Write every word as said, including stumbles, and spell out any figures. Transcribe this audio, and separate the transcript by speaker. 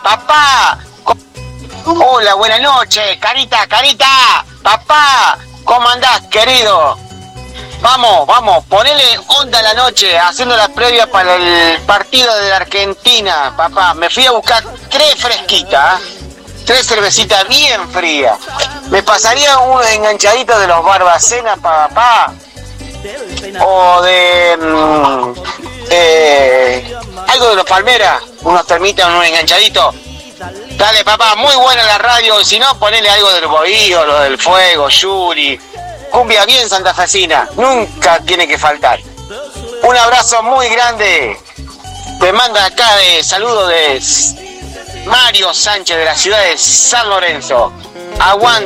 Speaker 1: papá. Hola, buenas noches, Carita, Carita. Papá, ¿cómo andás, querido? Vamos, vamos, ponele onda a la noche, haciendo la previa para el partido de la Argentina, papá. Me fui a buscar tres fresquitas, ¿eh? Tres cervecitas bien frías. Me pasaría unos enganchaditos de los Barbacena, papá. O de... Mmm, eh, algo de los Palmeras, unos termitas, unos enganchaditos. Dale, papá, muy buena la radio. Si no, ponele algo del Bohío, lo del Fuego, Yuri. Cumbia bien santafesina, nunca tiene que faltar. Un abrazo muy grande. Te manda acá de saludo de Mario Sánchez de la ciudad de San Lorenzo. Aguante.